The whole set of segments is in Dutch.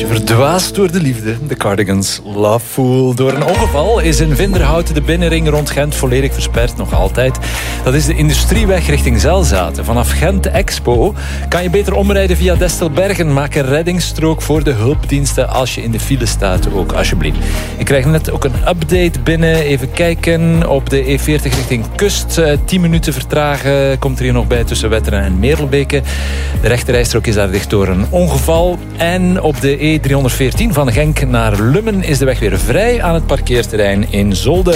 Verdwaasd door de liefde, de Cardigans, Love Fool. Door een ongeval is in Vinderhout de binnenring rond Gent volledig versperd, nog altijd. Dat is de Industrieweg richting Zelzaten. Vanaf Gent Expo kan je beter omrijden via Destelbergen. Maak een reddingsstrook voor de hulpdiensten als je in de file staat, ook alsjeblieft. Ik krijg net ook een update binnen. Even kijken, op de E40 richting Kust. 10 minuten vertragen komt er hier nog bij tussen Wetteren en Merelbeke. De rechterrijstrook is daar dicht door een ongeval. En op de E314 van Genk naar Lummen is de weg weer vrij aan het parkeerterrein in Zolder.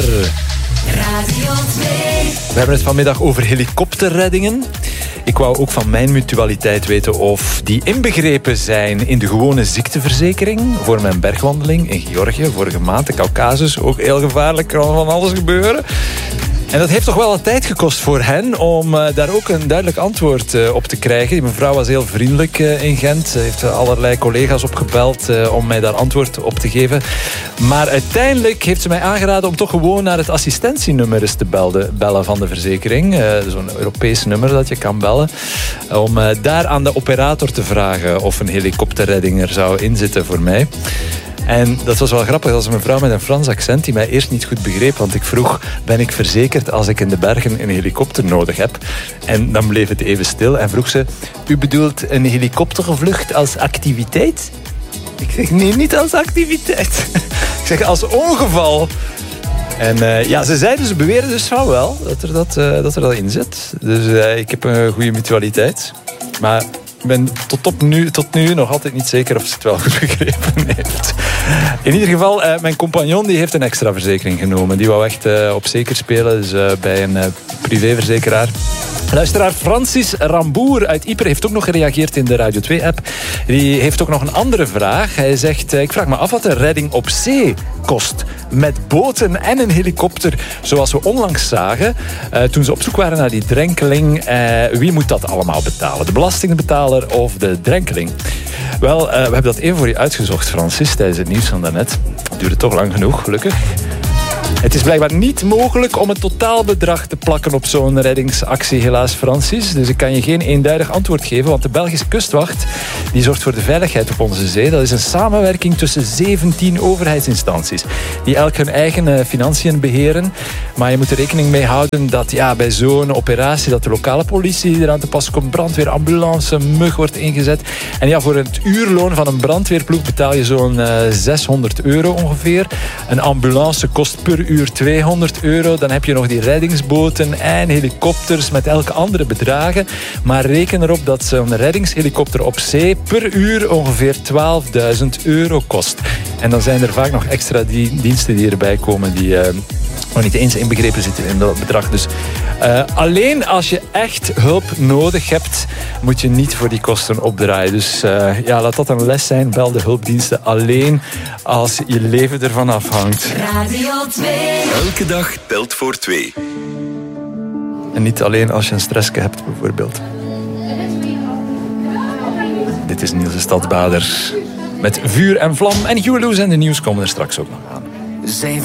Radio 2. We hebben het vanmiddag over helikopterreddingen. Ik wou ook van mijn mutualiteit weten of die inbegrepen zijn in de gewone ziekteverzekering voor mijn bergwandeling in Georgië vorige maand, de Caucasus. Ook heel gevaarlijk, kan van alles gebeuren. En dat heeft toch wel wat tijd gekost voor hen om daar ook een duidelijk antwoord op te krijgen. Die mevrouw was heel vriendelijk in Gent. Ze heeft allerlei collega's opgebeld om mij daar antwoord op te geven. Maar uiteindelijk heeft ze mij aangeraden om toch gewoon naar het assistentienummer eens te bellen van de verzekering. Zo'n Europees nummer dat je kan bellen. Om daar aan de operator te vragen of een helikopterredding er zou inzitten voor mij. En dat was wel grappig, dat was een mevrouw met een Frans accent die mij eerst niet goed begreep, want ik vroeg, ben ik verzekerd als ik in de bergen een helikopter nodig heb? En dan bleef het even stil en vroeg ze, u bedoelt een helikoptervlucht als activiteit? Ik zeg, nee, niet als activiteit. Ik zeg, als ongeval. En ja, ze beweren dus van wel dat er dat in zit. Dus ik heb een goede mutualiteit. Maar ik ben tot nu nog altijd niet zeker of ze het wel goed begrepen heeft. In ieder geval, mijn compagnon die heeft een extra verzekering genomen. Die wou echt op zeker spelen, dus bij een privéverzekeraar. Luisteraar Francis Ramboer uit Yper heeft ook nog gereageerd in de Radio 2-app. Die heeft ook nog een andere vraag. Hij zegt, ik vraag me af wat een redding op zee kost. Met boten en een helikopter, zoals we onlangs zagen. Toen ze op zoek waren naar die drenkeling. Wie moet dat allemaal betalen? De belastingbetaler of de drenkeling? Wel, we hebben dat even voor je uitgezocht, Francis, tijdens het nieuws van daarnet. Duurde toch lang genoeg, gelukkig. Het is blijkbaar niet mogelijk om het totaalbedrag te plakken op zo'n reddingsactie, helaas, Francis. Dus ik kan je geen eenduidig antwoord geven, want de Belgische kustwacht die zorgt voor de veiligheid op onze zee. Dat is een samenwerking tussen 17 overheidsinstanties die elk hun eigen financiën beheren. Maar je moet er rekening mee houden dat bij zo'n operatie dat de lokale politie eraan te pas komt, brandweer, ambulance, mug wordt ingezet. En ja, voor het uurloon van een brandweerploeg betaal je zo'n €600 ongeveer. Een ambulance kost per uur €200. Dan heb je nog die reddingsboten en helikopters met elke andere bedragen. Maar reken erop dat zo'n reddingshelikopter op zee per uur ongeveer €12.000 kost. En dan zijn er vaak nog extra diensten die erbij komen die nog niet eens inbegrepen zitten in dat bedrag. Dus alleen als je echt hulp nodig hebt, moet je niet voor die kosten opdraaien. Dus laat dat een les zijn. Bel de hulpdiensten alleen als je leven ervan afhangt. Radio 2. Elke dag telt voor 2. En niet alleen als je een stressje hebt, bijvoorbeeld. Dit is Niels de Stadsbader met Vuur en Vlam. En Huey Lewis en de nieuws komen er straks ook nog aan.